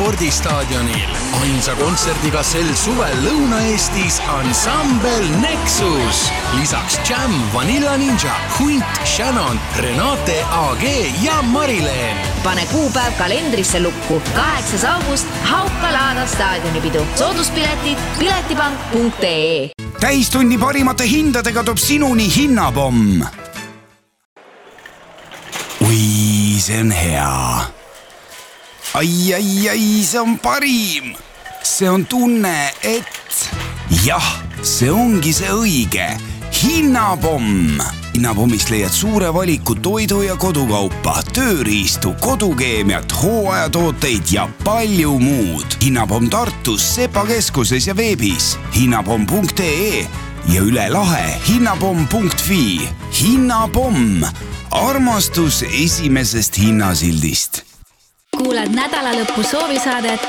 spordistaadionil. Ainsa kontserdiga sel suvel Lõuna-Eestis ansambel Nexus. Lisaks Jam, Vanilla Ninja, Hunt, Shannon, Renate AG ja Marileen. Pane kuupäev kalendrisse lukku. 8. august Hauka-Laada staadionipidu. Sooduspiletid piletipank.ee. Täistunni parimate hindadega toob sinuni Hinnapomm. Ui, see on hea. Ai, see on parim. See on tunne, et jah, see ongi see õige. Hinnapomm. Hinnapommist leiad suure valiku toidu ja kodukaupa, tööriistu, kodukeemiat, hooajatooteid ja palju muud. Hinnapomm Tartus, Sepa keskuses ja veebis hinnapomm.ee ja üle lahe hinnapomm.fi. Hinnapomm. Armastus esimesest hinnasildist. Kuulad nädalalõpu soovisaadet